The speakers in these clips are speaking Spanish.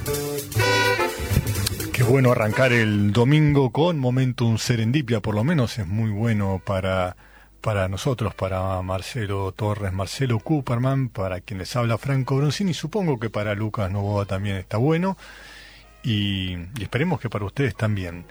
Qué bueno arrancar el domingo con Momentum Serendipia, por lo menos es muy bueno para nosotros, para Marcelo Torres, Marcelo Cooperman, para quien les habla Franco Bronzini, supongo que para Lucas Novoa también está bueno, y esperemos que para ustedes también.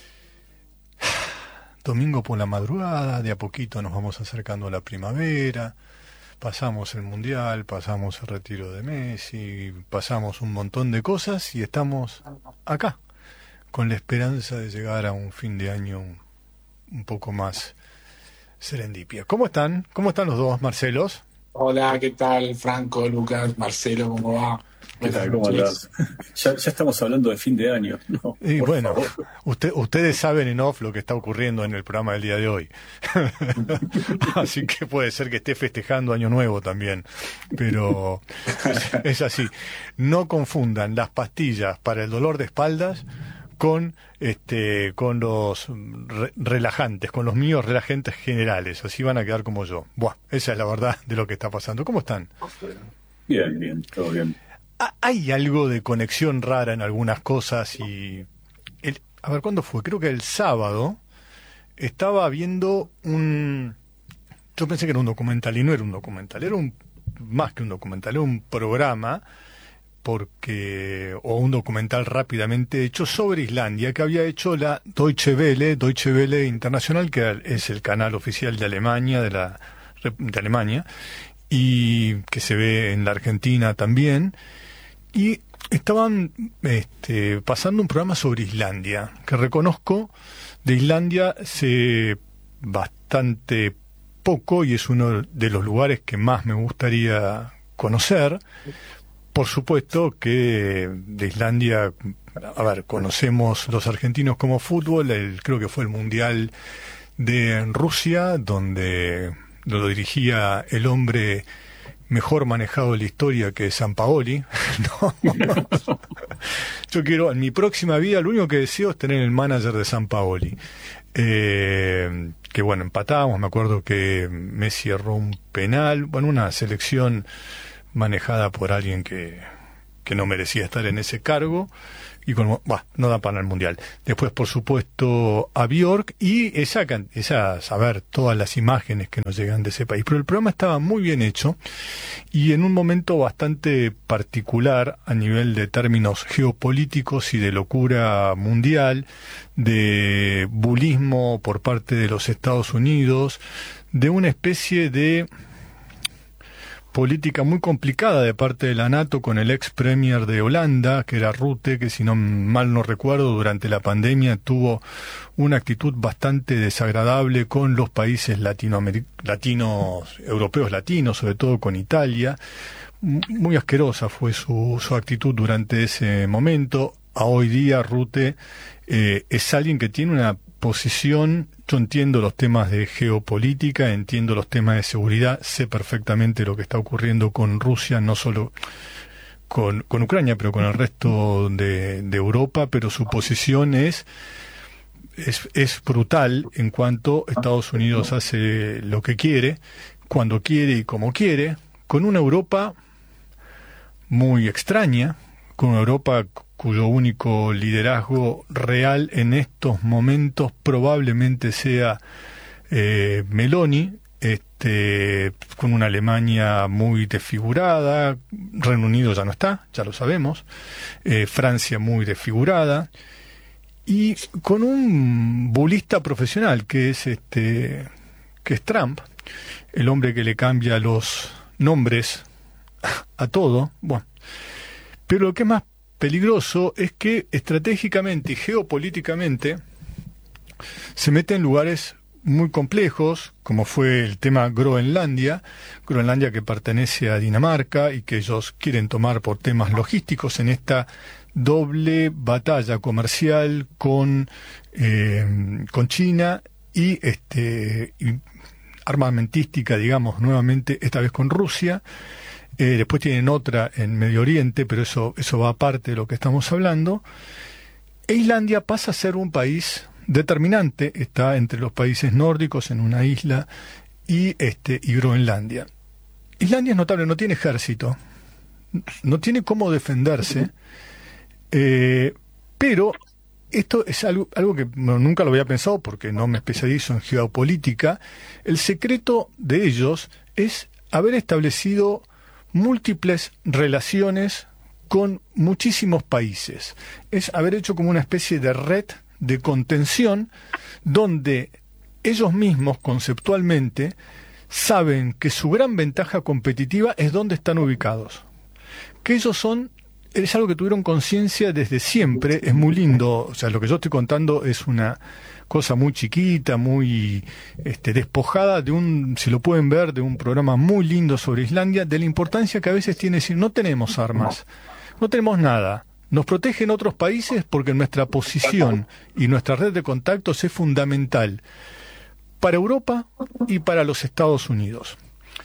Domingo por la madrugada, de a poquito nos vamos acercando a la primavera, pasamos el Mundial, pasamos el retiro de Messi, pasamos un montón de cosas y estamos acá, con la esperanza de llegar a un fin de año un poco más serendipia. ¿Cómo están? ¿Cómo están los dos, Marcelos? Hola, ¿qué tal? Franco, Lucas, Marcelo, ¿cómo va? ¿Qué tal? ¿Cómo andás? Ya estamos hablando de fin de año. No, y bueno, favor. Ustedes saben en off lo que está ocurriendo en el programa del día de hoy. Así que puede ser que esté festejando Año Nuevo también. Pero es así. No confundan las pastillas para el dolor de espaldas con los relajantes, con los míos relajantes generales. Así van a quedar como yo. Buah, esa es la verdad de lo que está pasando. ¿Cómo están? Bien, todo bien. Hay algo de conexión rara en algunas cosas a ver, ¿cuándo fue? Creo que el sábado estaba viendo yo pensé que era un documental y no era un documental, era más que un documental, era un programa o un documental rápidamente hecho sobre Islandia que había hecho la Deutsche Welle Internacional, que es el canal oficial de Alemania, de Alemania, y que se ve en la Argentina también. Y estaban pasando un programa sobre Islandia, que reconozco, de Islandia sé bastante poco y es uno de los lugares que más me gustaría conocer. Por supuesto que de Islandia, a ver, conocemos los argentinos como fútbol, creo que fue el Mundial de Rusia, donde lo dirigía el hombre mejor manejado de la historia, que es Sampaoli. No. Yo quiero, en mi próxima vida, lo único que deseo es tener el manager de Sampaoli. Que bueno, empatábamos, me acuerdo que Messi erró un penal, bueno, una selección manejada por alguien que no merecía estar en ese cargo, y no da para el Mundial. Después, por supuesto, a Björk y saber todas las imágenes que nos llegan de ese país. Pero el programa estaba muy bien hecho y en un momento bastante particular a nivel de términos geopolíticos y de locura mundial, de bullismo por parte de los Estados Unidos, de una especie de política muy complicada de parte de la NATO con el ex premier de Holanda, que era Rutte, que si no mal no recuerdo, durante la pandemia tuvo una actitud bastante desagradable con los países europeos latinos, sobre todo con Italia. Muy asquerosa fue su actitud durante ese momento. A hoy día Rutte es alguien que tiene una posición. Yo entiendo los temas de geopolítica, entiendo los temas de seguridad, sé perfectamente lo que está ocurriendo con Rusia, no solo con Ucrania, pero con el resto de Europa, pero su posición es brutal en cuanto Estados Unidos hace lo que quiere, cuando quiere y como quiere, con una Europa muy extraña, con una Europa cuyo único liderazgo real en estos momentos probablemente sea Meloni, con una Alemania muy desfigurada, Reino Unido ya no está, ya lo sabemos, Francia muy desfigurada, y con un bulista profesional que es Trump, el hombre que le cambia los nombres a todo. Bueno, pero lo que es más peligroso es que estratégicamente y geopolíticamente se mete en lugares muy complejos, como fue el tema Groenlandia que pertenece a Dinamarca y que ellos quieren tomar por temas logísticos en esta doble batalla comercial con China y armamentística, digamos, nuevamente, esta vez con Rusia. Después tienen otra en Medio Oriente, pero eso va aparte de lo que estamos hablando. E Islandia pasa a ser un país determinante, está entre los países nórdicos en una isla y Groenlandia. Islandia es notable, no tiene ejército, no tiene cómo defenderse, Pero esto es algo que nunca lo había pensado porque no me especializo en geopolítica. El secreto de ellos es haber establecido múltiples relaciones con muchísimos países. Es haber hecho como una especie de red de contención donde ellos mismos conceptualmente saben que su gran ventaja competitiva es dónde están ubicados. Que ellos es algo que tuvieron conciencia desde siempre, es muy lindo. O sea, lo que yo estoy contando es una cosa muy chiquita, muy despojada si lo pueden ver, de un programa muy lindo sobre Islandia, de la importancia que a veces tiene decir, no tenemos armas, no tenemos nada. Nos protegen otros países porque nuestra posición y nuestra red de contactos es fundamental para Europa y para los Estados Unidos.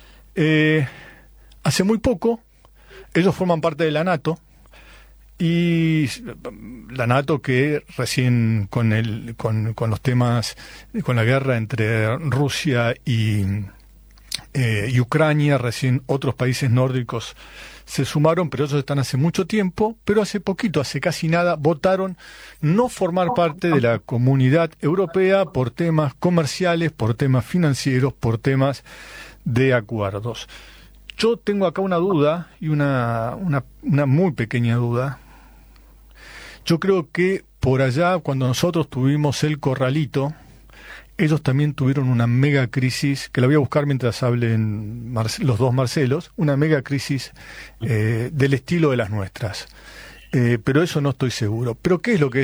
Hace muy poco, ellos forman parte de la NATO, y la NATO que recién con los temas, con la guerra entre Rusia y Ucrania, recién otros países nórdicos se sumaron, pero ellos están hace mucho tiempo, pero hace poquito, hace casi nada, votaron no formar parte de la comunidad europea por temas comerciales, por temas financieros, por temas de acuerdos. Yo tengo acá una duda, y una muy pequeña duda. Yo creo que por allá, cuando nosotros tuvimos el corralito, ellos también tuvieron una mega crisis, que la voy a buscar mientras hablen los dos Marcelos, una mega crisis del estilo de las nuestras. Pero eso no estoy seguro. Pero ¿qué es lo que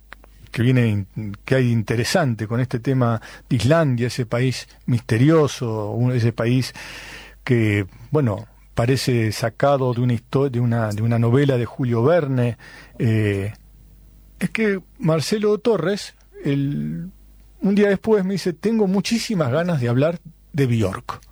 hay interesante con este tema de Islandia, ese país misterioso, ese país que, bueno, parece sacado de una historia, de una novela de Julio Verne? Es que Marcelo Torres, un día después me dice, tengo muchísimas ganas de hablar de Björk.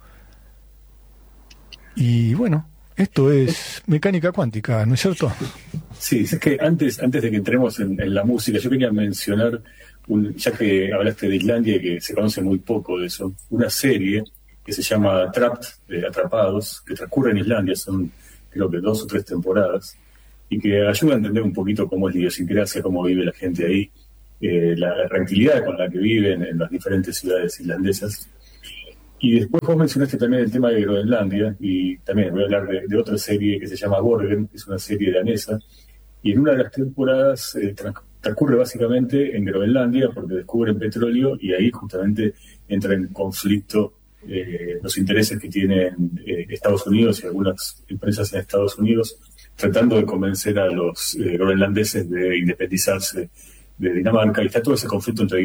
Y bueno, esto es mecánica cuántica, ¿no es cierto? Sí, es que antes de que entremos en la música, yo quería mencionar, ya que hablaste de Islandia y que se conoce muy poco de eso, una serie que se llama Trapped, Atrapados, que transcurre en Islandia, son creo que 2 o 3 temporadas, y que ayuda a entender un poquito cómo es la idiosincrasia, cómo vive la gente ahí, la tranquilidad con la que viven en las diferentes ciudades islandesas. Y después vos mencionaste también el tema de Groenlandia, y también voy a hablar de otra serie que se llama Borgen, que es una serie danesa, y en una de las temporadas transcurre básicamente en Groenlandia porque descubren petróleo y ahí justamente entra en conflicto los intereses que tienen Estados Unidos y algunas empresas en Estados Unidos tratando de convencer a los groenlandeses de independizarse de Dinamarca, y está todo ese conflicto entre